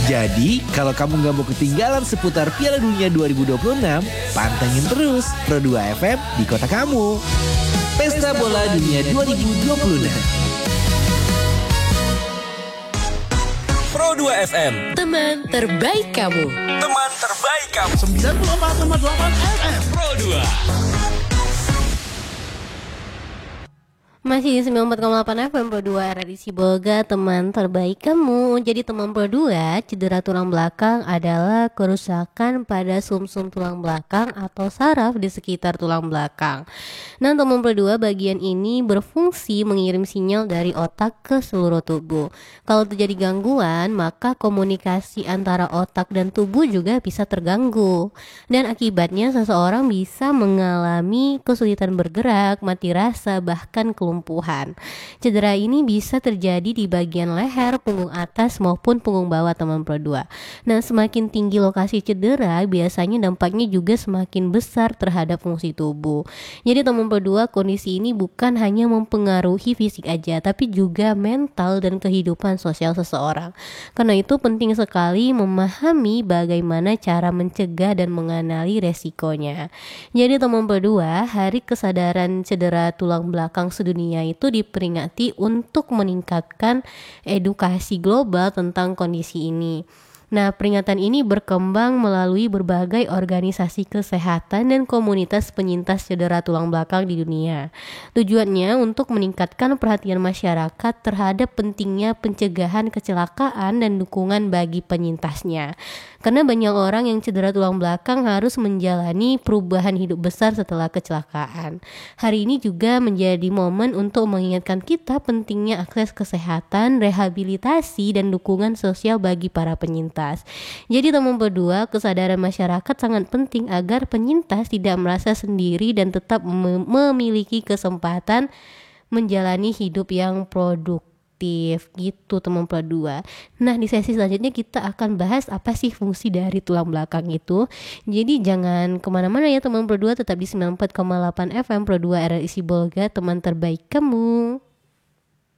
Jadi, kalau kamu nggak mau ketinggalan seputar Piala Dunia 2026, pantengin terus Pro 2 FM di kota kamu. Pesta Bola Dunia 2026. Pro 2 FM, teman terbaik kamu. teman terbaik kamu. 94,8 FM. Pro 2. Masih di 94,8 FM Pro 2 RRI Sibolga, teman terbaik kamu. Jadi teman Pro 2, cedera tulang belakang adalah kerusakan pada sumsum tulang belakang atau saraf di sekitar tulang belakang. Nah, teman Pro 2, bagian ini berfungsi mengirim sinyal dari otak ke seluruh tubuh. Kalau terjadi gangguan, maka komunikasi antara otak dan tubuh juga bisa terganggu. Dan akibatnya seseorang bisa mengalami kesulitan bergerak, mati rasa, bahkan kelumpuhan. Cedera ini bisa terjadi di bagian leher, punggung atas maupun punggung bawah teman Pro 2. Nah, semakin tinggi lokasi cedera, biasanya dampaknya juga semakin besar terhadap fungsi tubuh. Jadi teman Pro 2, kondisi ini bukan hanya mempengaruhi fisik aja, tapi juga mental dan kehidupan sosial seseorang. Karena itu penting sekali memahami bagaimana cara mencegah dan mengenali resikonya. Jadi teman Pro 2, Hari Kesadaran Cedera Tulang Belakang Sedunia itu diperingati untuk meningkatkan edukasi global tentang kondisi ini. Nah, peringatan ini berkembang melalui berbagai organisasi kesehatan dan komunitas penyintas cedera tulang belakang di dunia. Tujuannya untuk meningkatkan perhatian masyarakat terhadap pentingnya pencegahan kecelakaan dan dukungan bagi penyintasnya. Karena banyak orang yang cedera tulang belakang harus menjalani perubahan hidup besar setelah kecelakaan. Hari ini juga menjadi momen untuk mengingatkan kita pentingnya akses kesehatan, rehabilitasi, dan dukungan sosial bagi para penyintas. Jadi teman Pro 2, kesadaran masyarakat sangat penting agar penyintas tidak merasa sendiri dan tetap memiliki kesempatan menjalani hidup yang produktif gitu teman Pro 2. Nah, di sesi selanjutnya kita akan bahas apa sih fungsi dari tulang belakang itu. Jadi jangan kemana-mana ya teman Pro 2, tetap di 94,8 FM Pro 2 RRI Sibolga, teman terbaik kamu.